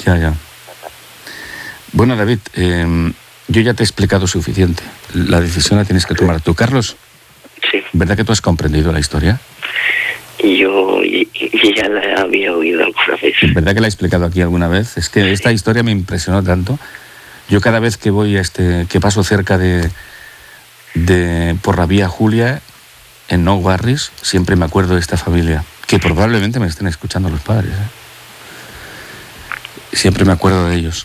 Ya. Bueno, David, yo ya te he explicado suficiente. La decisión la tienes que tomar tú. Carlos, Sí. ¿verdad que tú has comprendido la historia? Yo ya la había oído alguna vez. ¿Verdad que la he explicado aquí alguna vez? Es que esta historia me impresionó tanto. Yo cada vez que voy que paso cerca de por la vía Julia, en No Worries, siempre me acuerdo de esta familia, que probablemente me estén escuchando los padres, ¿eh? Siempre me acuerdo de ellos.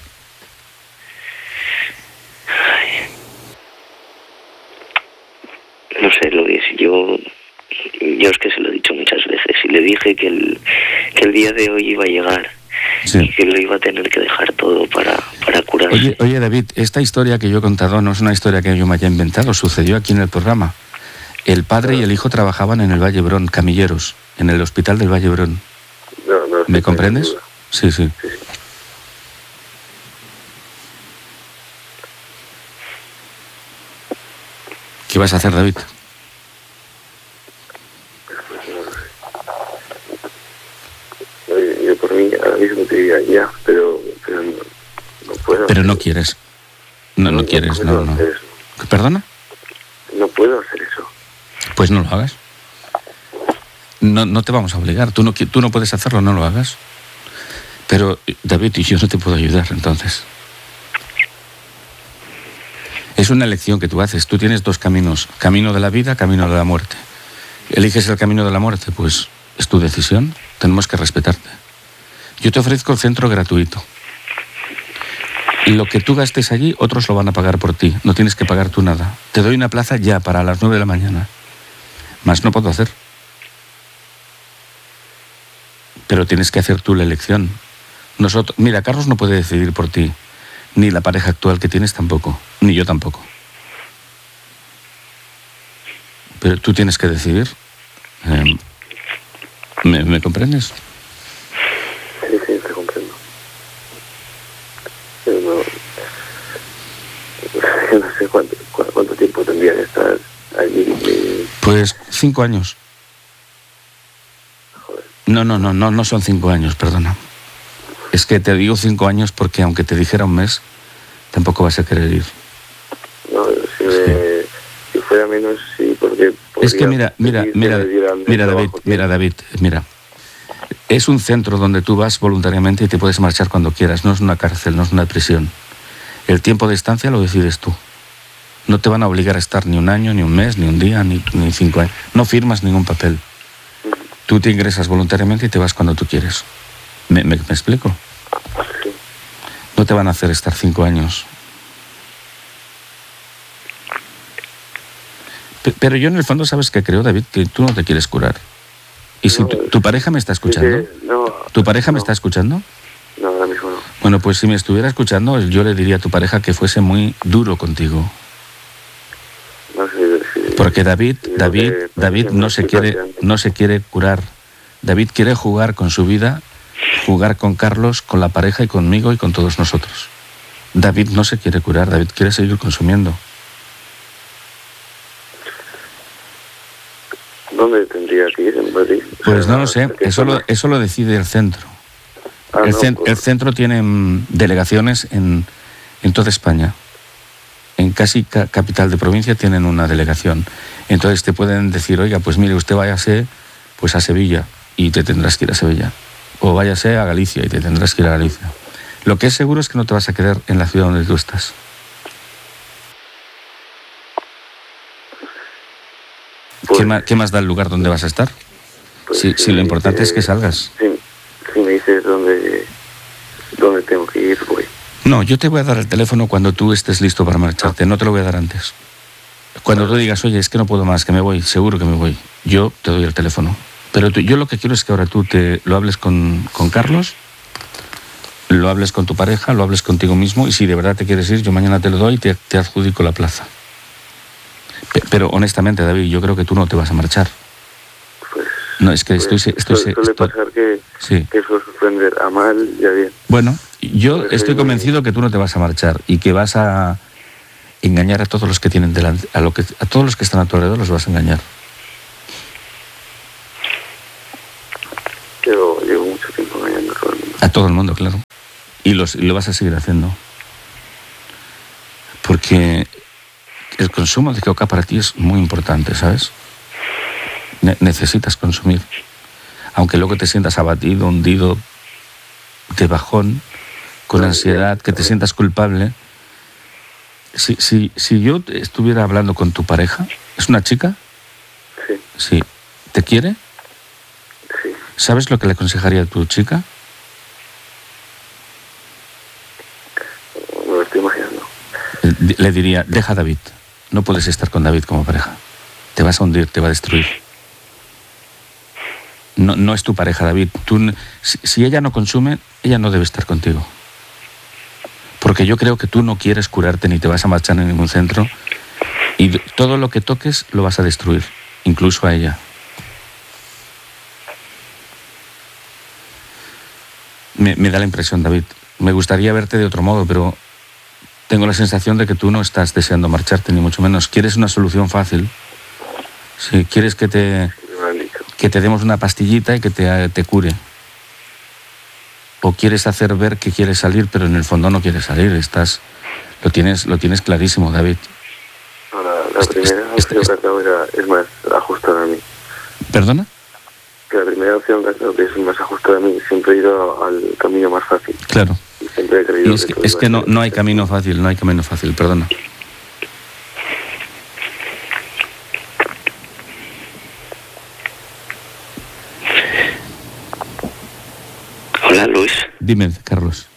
No sé, Luis, yo es que se lo he dicho muchas veces y le dije que el día de hoy iba a llegar. Sí. Y que lo iba a tener que dejar todo para curarse. Oye, David, esta historia que yo he contado no es una historia que yo me haya inventado, sucedió aquí en el programa. El padre y el hijo trabajaban en el Valle Brón, camilleros, en el hospital del Valle Brón. No, ¿Me comprendes? Sí. ¿Qué vas a hacer, David? Yo por mí ahora mismo te diría ya, pero no puedo. Pero no quieres. No quieres, no. ¿Perdona? No puedo hacer eso. Pues no lo hagas. No te vamos a obligar. Tú no puedes hacerlo, no lo hagas. Pero, David, yo no te puedo ayudar, entonces. Es una elección que tú haces. Tú tienes dos caminos. Camino de la vida, camino de la muerte. ¿Eliges el camino de la muerte? Pues es tu decisión. Tenemos que respetarte. Yo te ofrezco el centro gratuito. Lo que tú gastes allí, otros lo van a pagar por ti. No tienes que pagar tú nada. Te doy una plaza ya para las 9 de la mañana. Más no puedo hacer. Pero tienes que hacer tú la elección. Mira, Carlos no puede decidir por ti. Ni la pareja actual que tienes tampoco. Ni yo tampoco. Pero tú tienes que decidir. ¿Me comprendes? Sí, te comprendo. Pero no sé cuánto tiempo tendría que estar allí. Pues 5 años. Joder. No son 5 años, perdona. Es que te digo 5 años porque aunque te dijera un mes, tampoco vas a querer ir. No, si fuera menos, sí, porque... Es que mira, David. Es un centro donde tú vas voluntariamente y te puedes marchar cuando quieras. No es una cárcel, no es una prisión. El tiempo de estancia lo decides tú. No te van a obligar a estar ni un año, ni un mes, ni un día, ni 5 años. No firmas ningún papel. Tú te ingresas voluntariamente y te vas cuando tú quieres. ¿Me explico? Sí. No te van a hacer estar 5 años. Pero yo en el fondo sabes que creo, David, que tú no te quieres curar. ¿Y si tu pareja me está escuchando? ¿Tu pareja me está escuchando? No, ahora mismo no. Bueno, pues si me estuviera escuchando, yo le diría a tu pareja que fuese muy duro contigo. No sé si... Porque David no se quiere curar. David quiere jugar con su vida, jugar con Carlos, con la pareja y conmigo y con todos nosotros. David no se quiere curar, David quiere seguir consumiendo. ¿Dónde tendría que ir en Madrid? Pues no lo sé, eso lo decide el centro. El centro tiene delegaciones en toda España. En casi capital de provincia tienen una delegación. Entonces te pueden decir, oiga, pues mire, usted váyase pues a Sevilla y te tendrás que ir a Sevilla. O váyase a Galicia y te tendrás que ir a Galicia. Lo que es seguro es que no te vas a quedar en la ciudad donde tú estás. Pues, ¿Qué más da el lugar donde vas a estar? Pues si lo importante es que salgas. Si me dices dónde tengo que ir, voy. No, yo te voy a dar el teléfono cuando tú estés listo para marcharte. No te lo voy a dar antes. Cuando tú digas, oye, es que no puedo más, que me voy, seguro que me voy. Yo te doy el teléfono. Pero yo lo que quiero es que ahora tú lo hables con Carlos, lo hables con tu pareja, lo hables contigo mismo, y si de verdad te quieres ir, yo mañana te lo doy y te adjudico la plaza. Pero honestamente, David, yo creo que tú no te vas a marchar. Pues, no, es que suele pasar que eso suspender a mal y a bien. Bueno, yo estoy convencido que tú no te vas a marchar y que vas a engañar a todos los que tienen delante, a todos los que están a tu alrededor los vas a engañar. Llevo mucho tiempo engañando a todo el mundo. A todo el mundo, claro. Y lo vas a seguir haciendo. Porque el consumo de coca para ti es muy importante, ¿sabes? Necesitas consumir. Aunque luego te sientas abatido, hundido, de bajón, con ansiedad, que te sientas culpable. Si yo estuviera hablando con tu pareja, ¿es una chica? Sí. Sí. ¿Te quiere? Sí. ¿Sabes lo que le aconsejaría a tu chica? Me lo estoy imaginando. Le diría, deja a David. No puedes estar con David como pareja. Te vas a hundir, te va a destruir. No es tu pareja, David. Si ella no consume, ella no debe estar contigo. Porque yo creo que tú no quieres curarte ni te vas a marchar en ningún centro. Y todo lo que toques lo vas a destruir, incluso a ella. Me da la impresión, David. Me gustaría verte de otro modo, pero tengo la sensación de que tú no estás deseando marcharte, ni mucho menos. ¿Quieres una solución fácil? Si quieres que te demos una pastillita y que te cure. O quieres hacer ver que quieres salir, pero en el fondo no quieres salir. Lo tienes clarísimo, David. No, la primera opción que has dado es más ajustada a mí. ¿Perdona? Que la primera opción que has dado es más ajustada a mí. Siempre he ido al camino más fácil. Claro. Y siempre he creído es que no hay camino fácil, perdona. Hola, Luis. Dime, Carlos.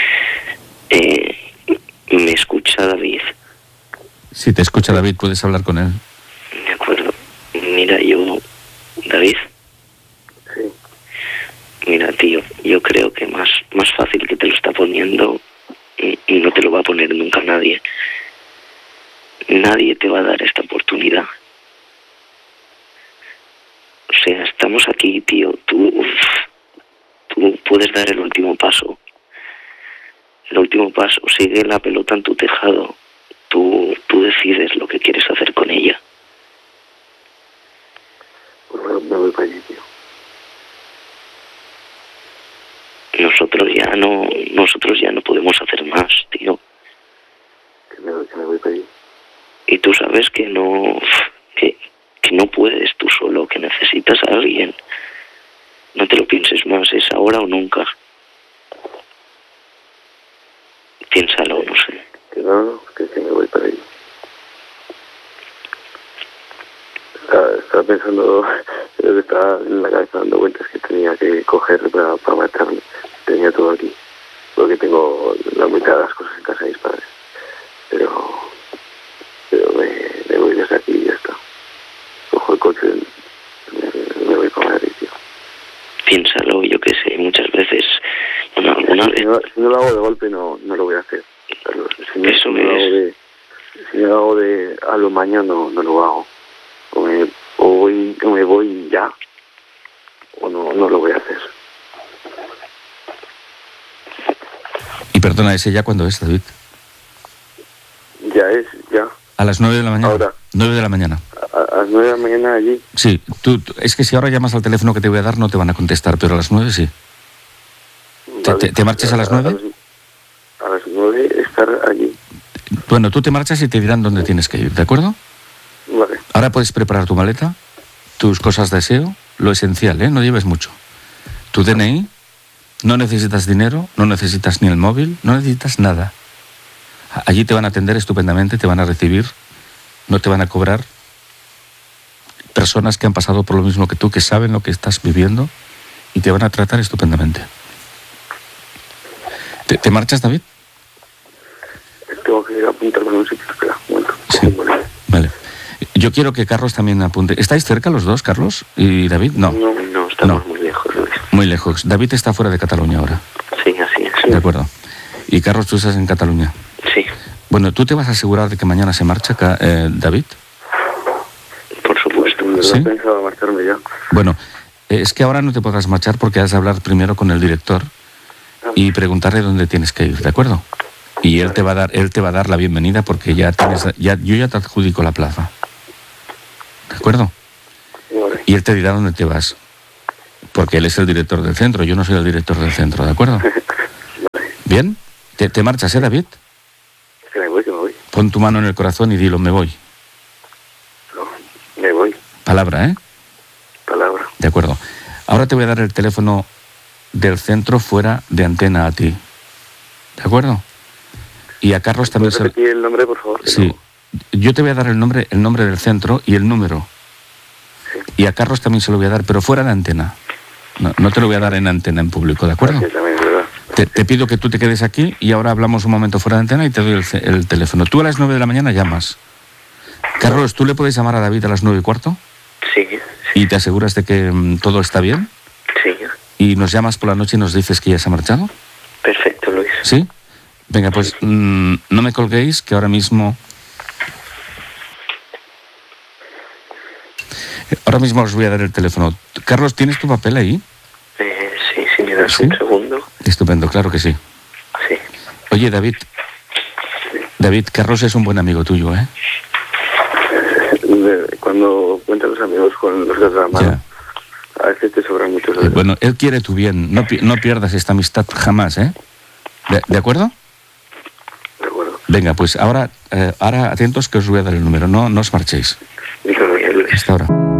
¿Me escucha David? Si te escucha David, puedes hablar con él. De acuerdo. Mira, David. Sí. Mira, tío, yo creo que más fácil que te lo está poniendo, y no te lo va a poner nunca nadie. Nadie te va a dar esta oportunidad. O sea, estamos aquí, tío. Tú puedes dar el último paso. El último paso. Sigue la pelota en tu tejado. Tú decides lo que quieres hacer con ella. Pues bueno, me voy para allí, tío. Nosotros ya no podemos hacer más, tío. Que me voy para allí. Y tú sabes que no puedes tú solo, que necesitas a alguien. No te lo pienses más, es ahora o nunca. Piénsalo, no sé. Que no, que me voy para allí. Estaba pensando, estaba en la cabeza dando vueltas que tenía que coger para marcharme. Tenía todo aquí, porque tengo la mitad de las cosas en casa de mis padres. Pero me voy desde aquí y ya está. Cojo el coche, me voy para Madrid, tío. Piénsalo, yo qué sé, muchas veces, alguna vez... Si no lo hago de golpe, no lo voy a hacer. Pero si no lo hago a lo mañana, no lo hago. O me voy ya, o no lo voy a hacer. Y perdona, ¿ese ya cuándo es, David? Ya. A las 9 de la mañana. Ahora. 9 de la mañana. A las 9 de la mañana allí. Sí, es que si ahora llamas al teléfono que te voy a dar no te van a contestar, pero a las 9 sí. Vale, ¿Te marchas a las 9? A las 9 estar allí. Bueno, tú te marchas y te dirán dónde tienes que ir, ¿de acuerdo? Vale. Ahora puedes preparar tu maleta, tus cosas de aseo, lo esencial, no lleves mucho. Tu DNI, no necesitas dinero, no necesitas ni el móvil, no necesitas nada. Allí te van a atender estupendamente, te van a recibir, no te van a cobrar. Personas que han pasado por lo mismo que tú, que saben lo que estás viviendo y te van a tratar estupendamente. ¿Te marchas, David? Tengo que apuntarme en un sitio, espera, un momento. Sí, vale. Yo quiero que Carlos también apunte. ¿Estáis cerca los dos, Carlos y David? No, estamos muy lejos, Luis. Muy lejos. David está fuera de Cataluña ahora. Sí, así es. De acuerdo. Y Carlos, tú estás en Cataluña. Sí. Bueno, ¿tú te vas a asegurar de que mañana se marcha, David? Por supuesto. ¿Sí? He pensado marcharme ya. Bueno, es que ahora no te podrás marchar porque has de hablar primero con el director y preguntarle dónde tienes que ir, ¿de acuerdo? Y él te va a dar la bienvenida porque yo ya te adjudico la plaza. ¿De acuerdo? Vale. Y él te dirá dónde te vas. Porque él es el director del centro, yo no soy el director del centro, ¿de acuerdo? ¿Bien? ¿Te marchas, David? Que me voy. Pon tu mano en el corazón y dilo, me voy. No, me voy. Palabra, ¿eh? Palabra. De acuerdo. Ahora te voy a dar el teléfono del centro fuera de antena a ti. ¿De acuerdo? Y a Carlos también ¿Puedes repetir el nombre, por favor? Sí. No. Yo te voy a dar el nombre del centro y el número. Sí. Y a Carlos también se lo voy a dar, pero fuera de antena. No te lo voy a dar en antena, en público, ¿de acuerdo? Sí, también es verdad. Te pido que tú te quedes aquí y ahora hablamos un momento fuera de antena y te doy el teléfono. Tú a las 9 de la mañana llamas. Carlos, ¿tú le puedes llamar a David a las 9:15? Sí. ¿Y te aseguras de que todo está bien? Sí. ¿Y nos llamas por la noche y nos dices que ya se ha marchado? Perfecto, Luis. ¿Sí? Venga, pues no me colguéis, que ahora mismo... Ahora mismo os voy a dar el teléfono. Carlos, ¿tienes tu papel ahí? Sí, si me das ¿Sí? un segundo. Estupendo, claro que sí. Sí. Oye, David, Carlos es un buen amigo tuyo, ¿eh? Cuando cuentas los amigos con los dedos de la mano, Ya. a veces te sobran muchos dedos. Bueno, él quiere tu bien. No pierdas esta amistad jamás, ¿eh? ¿De acuerdo? De acuerdo. Venga, pues ahora atentos que os voy a dar el número. No os marchéis. Dígame, Luis. Hasta ahora.